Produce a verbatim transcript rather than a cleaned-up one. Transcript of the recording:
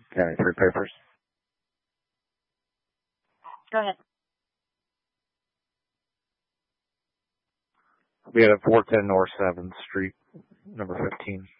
County three papers. Go ahead. We had at four ten North seventh Street, number fifteen.